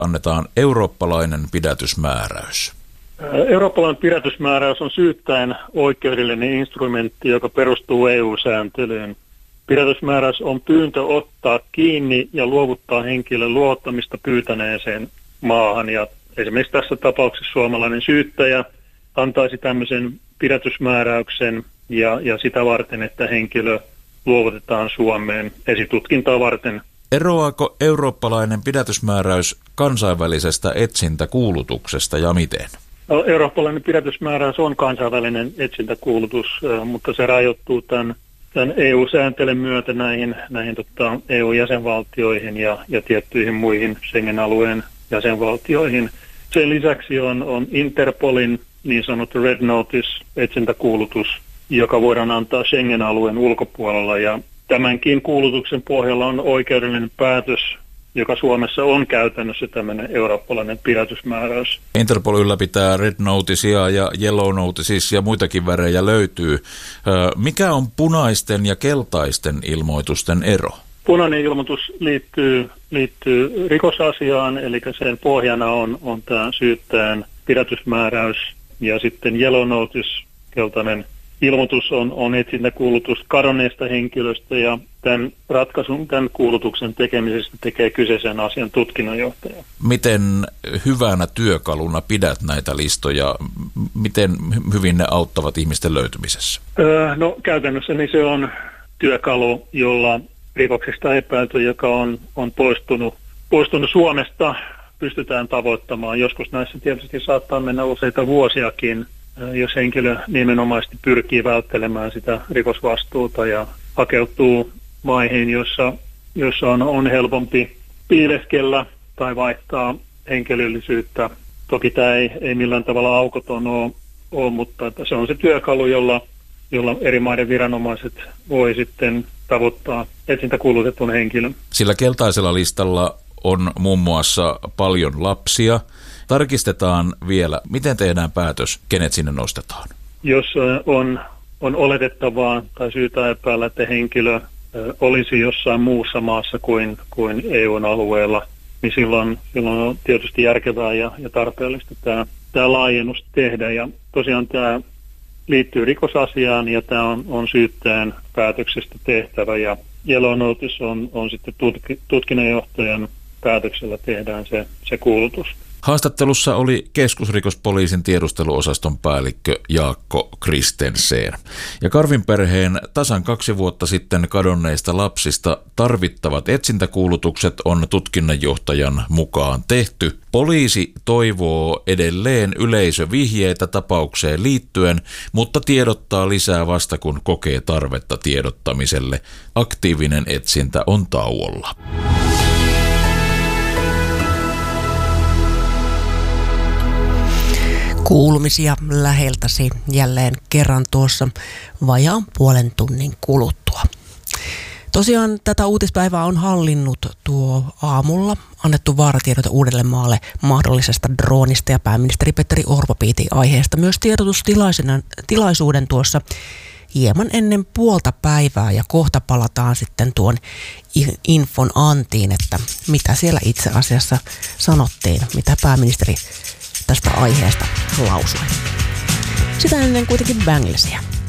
annetaan eurooppalainen pidätysmääräys? Eurooppalainen pidätysmääräys on syyttäjän oikeudellinen instrumentti, joka perustuu EU-sääntelyyn. Pidätysmääräys on pyyntö ottaa kiinni ja luovuttaa henkilön luovuttamista pyytäneeseen maahan. Ja esimerkiksi tässä tapauksessa suomalainen syyttäjä antaisi tämmöisen pidätysmääräyksen ja sitä varten, että henkilö luovutetaan Suomeen esitutkintaa varten. Eroaako eurooppalainen pidätysmääräys kansainvälisestä etsintäkuulutuksesta ja miten? No, eurooppalainen pidätysmääräys on kansainvälinen etsintäkuulutus, mutta se rajoittuu tämän EU-sääntelyn myötä näihin EU-jäsenvaltioihin ja tiettyihin muihin Schengen-alueen jäsenvaltioihin. Sen lisäksi on Interpolin niin sanottu Red Notice-etsintäkuulutus, joka voidaan antaa Schengen-alueen ulkopuolella. Ja tämänkin kuulutuksen pohjalla on oikeudellinen päätös, joka Suomessa on käytännössä tämmöinen eurooppalainen pidätysmääräys. Interpol ylläpitää Red Noticea ja Yellow Notices ja muitakin värejä löytyy. Mikä on punaisten ja keltaisten ilmoitusten ero? Punainen ilmoitus liittyy rikosasiaan, eli sen pohjana on tämä syyttäjän pidätysmääräys, ja sitten Yellow Notice, keltainen ilmoitus, on etsintäkuulutus kadonneesta henkilöstä, ja tämän kuulutuksen tekemisestä tekee kyseisen asian tutkinnanjohtaja. Miten hyvänä työkaluna pidät näitä listoja? Miten hyvin ne auttavat ihmisten löytymisessä? No käytännössä niin se on työkalu, jolla rikoksesta epäilty, joka on poistunut Suomesta, pystytään tavoittamaan. Joskus näissä tietysti saattaa mennä useita vuosiakin, jos henkilö nimenomaisesti pyrkii välttelemään sitä rikosvastuuta ja hakeutuu maihin, jossa on helpompi piileskellä tai vaihtaa henkilöllisyyttä. Toki tämä ei millään tavalla aukoton ole, mutta se on se työkalu, jolla eri maiden viranomaiset voi sitten tavoittaa etsintäkuulutetun henkilön. Sillä keltaisella listalla on muun muassa paljon lapsia. Tarkistetaan vielä, miten tehdään päätös, kenet sinne nostetaan? Jos on oletettavaa tai syytä epäillä, että henkilö olisi jossain muussa maassa kuin EU:n alueella, niin silloin on tietysti järkevää ja tarpeellista tämä laajennus tehdä. Ja tosiaan tämä liittyy rikosasiaan ja tämä on syyttäjän päätöksestä tehtävä, ja Yellow Notice on sitten tutkinnanjohtajan päätöksellä tehdään se kuulutus. Haastattelussa oli keskusrikospoliisin tiedusteluosaston päällikkö Jaakko Kristensen. Ja Karvin perheen tasan 2 vuotta sitten kadonneista lapsista tarvittavat etsintäkuulutukset on tutkinnanjohtajan mukaan tehty. Poliisi toivoo edelleen yleisövihjeitä tapaukseen liittyen, mutta tiedottaa lisää vasta kun kokee tarvetta tiedottamiselle. Aktiivinen etsintä on tauolla. Kuulumisia läheltäsi jälleen kerran tuossa vajaan puolen tunnin kuluttua. Tosiaan tätä uutispäivää on hallinnut tuo aamulla annettu vaaratiedote Uudellemaalle mahdollisesta droonista, ja pääministeri Petteri Orpo piti aiheesta myös tiedotustilaisuuden tuossa hieman ennen puolta päivää, ja kohta palataan sitten tuon infon antiin, että mitä siellä itse asiassa sanottiin, mitä pääministeri tästä aiheesta lausui. Sitä ennen kuitenkin Banglisia.